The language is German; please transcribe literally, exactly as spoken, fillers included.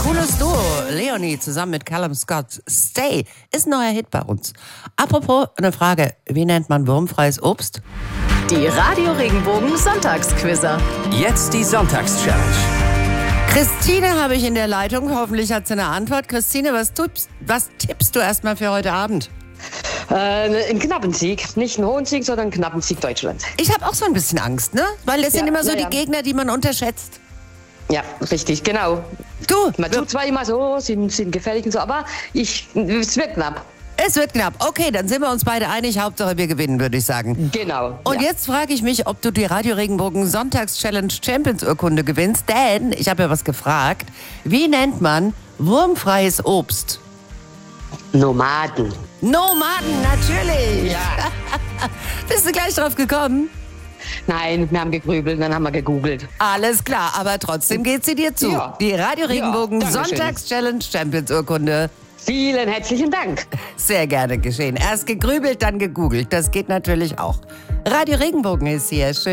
Cooles Duo. Leonie zusammen mit Callum Scott. Stay ist ein neuer Hit bei uns. Apropos, eine Frage. Wie nennt man wurmfreies Obst? Die Radio Regenbogen Sonntagsquizzer. Jetzt die Sonntagschallenge. Christine habe ich in der Leitung. Hoffentlich hat sie eine Antwort. Christine, was, tippst, was tippst du erstmal für heute Abend? Äh, einen knappen Sieg. Nicht einen hohen Sieg, sondern einen knappen Sieg Deutschland. Ich habe auch so ein bisschen Angst, ne? Weil das Ja, sind immer so ja, die ja. Gegner, die man unterschätzt. Ja, richtig, genau. Du, Man tut zwar immer so, sind, sind gefällig und so, aber ich, es wird knapp. es wird knapp. Okay, dann sind wir uns beide einig. Hauptsache wir gewinnen, würde ich sagen. Genau. Und ja. jetzt frage ich mich, ob du die Radio Regenbogen Sonntagschallenge Champions Urkunde gewinnst. Denn, ich habe ja was gefragt, wie nennt man wurmfreies Obst? Nomaden. Nomaden, natürlich. Ja. Bist du gleich drauf gekommen? Nein, wir haben gegrübelt, dann haben wir gegoogelt. Alles klar, aber trotzdem geht sie dir zu. Ja. Die Radio Regenbogen Ja, dankeschön. Sonntagschallenge Champions Urkunde. Vielen herzlichen Dank. Sehr gerne geschehen. Erst gegrübelt, dann gegoogelt. Das geht natürlich auch. Radio Regenbogen ist hier. Schön.